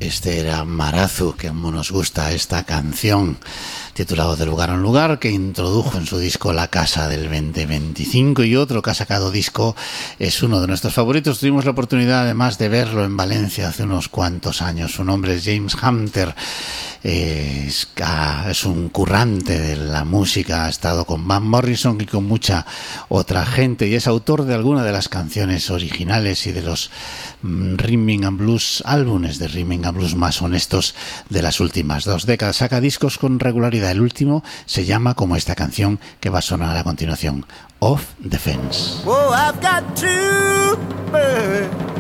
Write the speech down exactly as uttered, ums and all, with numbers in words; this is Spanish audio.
Este era Marazu, que nos gusta esta canción, titulado De lugar en lugar, que introdujo en su disco La Casa del veinte veinticinco, y otro que ha sacado disco es uno de nuestros favoritos. Tuvimos la oportunidad además de verlo en Valencia hace unos cuantos años. Su nombre es James Hunter. Es, es un currante de la música, ha estado con Van Morrison y con mucha otra gente, y es autor de algunas de las canciones originales y de los mm, Rhythm and Blues, álbumes de Rhythm and Blues más honestos de las últimas dos décadas. Saca discos con regularidad. El último se llama como esta canción que va a sonar a continuación, Off the Fence. Oh, I've got two birds